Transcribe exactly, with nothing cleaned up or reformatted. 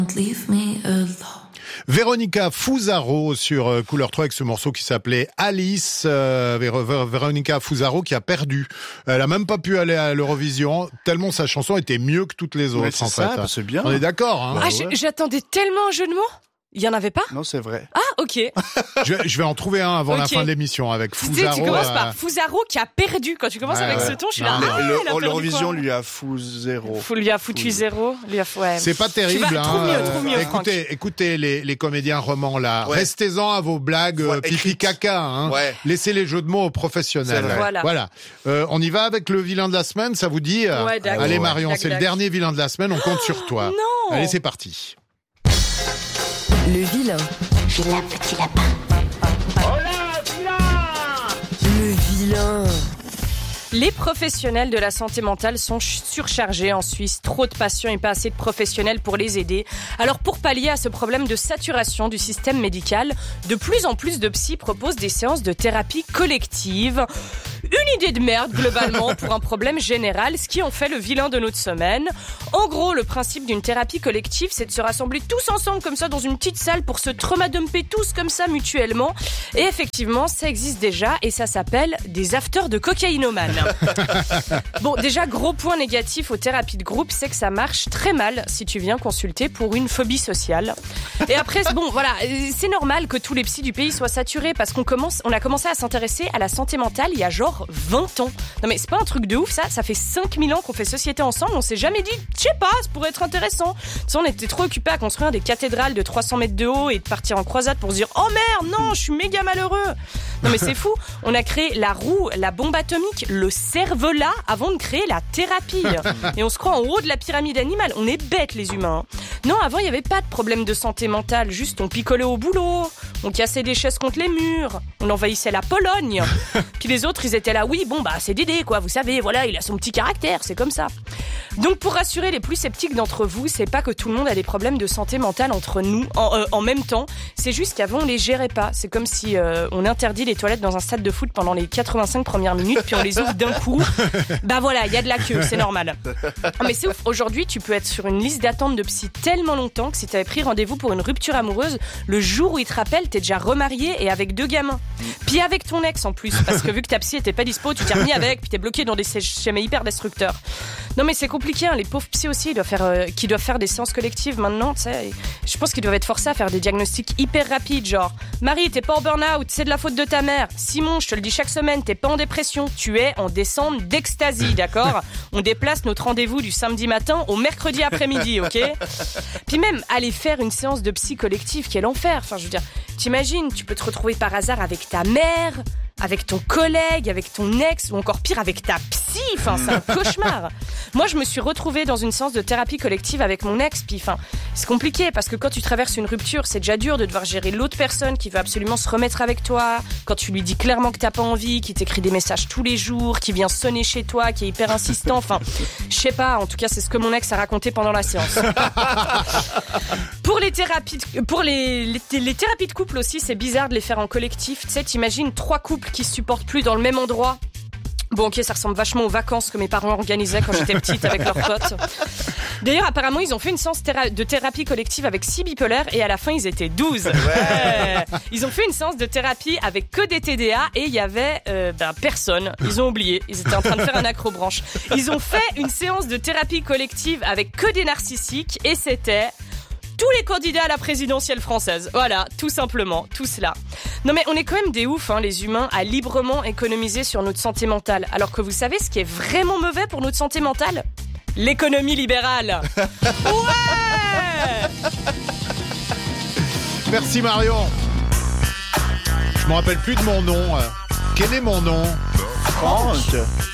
Leave me alone. Véronica Fusaro sur euh, Couleur trois avec ce morceau qui s'appelait Alice. Euh, Vé- Vé- Véronica Fusaro qui a perdu. Elle a même pas pu aller à l'Eurovision tellement sa chanson était mieux que toutes les autres. Ouais, c'est en ça, fait. bah, c'est bien. On est d'accord. Hein. Ah, j'- j'attendais tellement un jeu de mots. Il y en avait pas? Non, c'est vrai. Ah, ok. je, je vais en trouver un avant Ok. la fin de l'émission avec Tu sais, Fusaro. tu commences euh, par Fusaro qui a perdu. Quand tu commences Ouais, avec ouais. ce ton, je suis Non, là. non. Ah, Le- il a perdu L'Eurovision quoi lui a fou zéro. Faut lui a foutu Fou- zéro. Lui a ouais. C'est pas terrible. Tu vas- hein. trouve mieux, trouve mieux, Franck. écoutez, écoutez les, les comédiens romans là. Ouais. Restez-en à vos blagues Ouais, euh, pipi écrites. caca. Hein. Ouais. Laissez les jeux de mots aux professionnels. C'est vrai. Voilà. Voilà. Euh, on y va avec le vilain de la semaine. Ça vous dit euh, Ouais, d'accord. Allez Ouais. Marion, Dac, c'est le dac. dernier vilain de la semaine. On compte sur toi. non. Allez, c'est parti. Le vilain. Vilain petit lapin. Le vilain. Les professionnels de la santé mentale sont ch- surchargés en Suisse. Trop de patients et pas assez de professionnels pour les aider. Alors pour pallier à ce problème de saturation du système médical, de plus en plus de psys proposent des séances de thérapie collective. Une idée de merde globalement pour un problème général, ce qui en fait le vilain de notre semaine. En gros, le principe d'une thérapie collective, c'est de se rassembler tous ensemble comme ça dans une petite salle pour se traumadumper tous comme ça mutuellement. Et effectivement, ça existe déjà et ça s'appelle des afters de cocaïnomanes. Bon, déjà, gros point négatif aux thérapies de groupe, c'est que ça marche très mal si tu viens consulter pour une phobie sociale. Et après, bon, voilà, c'est normal que tous les psys du pays soient saturés parce qu'on commence, on a commencé à s'intéresser à la santé mentale il y a genre vingt ans. Non mais c'est pas un truc de ouf ça, ça fait cinq mille ans qu'on fait société ensemble, on s'est jamais dit, je sais pas, ça pourrait être intéressant. Tu sais, on était trop occupés à construire des cathédrales de trois cents mètres de haut et de partir en croisade pour se dire, oh merde, non, je suis méga malheureux. Non mais c'est fou, on a créé la roue, la bombe atomique, le cervelas avant de créer la thérapie. Et on se croit en haut de la pyramide animale, on est bêtes les humains. Non, avant il y avait pas de problème de santé mentale, juste on picolait au boulot, on cassait des chaises contre les murs, on envahissait la Pologne. Puis les autres ils étaient là, oui bon bah c'est Dédé quoi, vous savez, voilà, il a son petit caractère, c'est comme ça. Donc pour rassurer les plus sceptiques d'entre vous, c'est pas que tout le monde a des problèmes de santé mentale entre nous en, euh, en même temps, c'est juste qu'avant on les gérait pas. C'est comme si euh, on interdit les toilettes dans un stade de foot pendant les quatre-vingt-cinq premières minutes puis on les ouvre d'un coup. Bah voilà, il y a de la queue, c'est normal. Mais c'est ouf, aujourd'hui tu peux être sur une liste d'attente de psy tellement longtemps que si t'avais pris rendez-vous pour une rupture amoureuse, le jour où il te rappelle, t'es déjà remarié et avec deux gamins. Puis avec ton ex en plus, parce que vu que ta psy était pas dispo, tu t'es remis avec, puis t'es bloqué dans des schémas hyper destructeurs. Non mais c'est compliqué, hein. Les pauvres psys aussi, ils doivent faire, euh, qui doivent faire des séances collectives maintenant, tu sais. Je pense qu'ils doivent être forcés à faire des diagnostics hyper rapides, genre Marie, t'es pas en burn-out, c'est de la faute de ta mère. Simon, je te le dis chaque semaine, t'es pas en dépression, tu es en descente d'extasie, d'accord? On déplace notre rendez-vous du samedi matin au mercredi après-midi, ok? Puis même aller faire une séance de psy collective, quel enfer. Enfin, je veux dire, t'imagines, tu peux te retrouver par hasard avec ta mère, avec ton collègue, avec ton ex, ou encore pire, avec ta psy. Enfin, c'est un cauchemar. Moi, je me suis retrouvée dans une séance de thérapie collective avec mon ex. Puis, enfin, c'est compliqué parce que quand tu traverses une rupture, c'est déjà dur de devoir gérer l'autre personne qui veut absolument se remettre avec toi. Quand tu lui dis clairement que t'as pas envie, qui t'écrit des messages tous les jours, qui vient sonner chez toi, qui est hyper insistant. Enfin, je sais pas. En tout cas, c'est ce que mon ex a raconté pendant la séance. Pour les thérapies, de, pour les, les, les thérapies de couple aussi, c'est bizarre de les faire en collectif. Tu sais, t'imagines trois couples qui se supportent plus dans le même endroit. Bon, ok, ça ressemble vachement aux vacances que mes parents organisaient quand j'étais petite avec leurs potes. D'ailleurs, apparemment, ils ont fait une séance théra- de thérapie collective avec six bipolaires et à la fin, ils étaient douze. Ouais. Ils ont fait une séance de thérapie avec que des T D A et il y avait euh, ben, personne. Ils ont oublié. Ils étaient en train de faire un acrobranche. Ils ont fait une séance de thérapie collective avec que des narcissiques et c'était tous les candidats à la présidentielle française. Voilà, tout simplement, tout cela. Non mais on est quand même des oufs, hein, les humains, à librement économiser sur notre santé mentale. Alors que vous savez ce qui est vraiment mauvais pour notre santé mentale ? L'économie libérale. Ouais. Merci Marion. Je me rappelle plus de mon nom. Quel est mon nom ? Franck.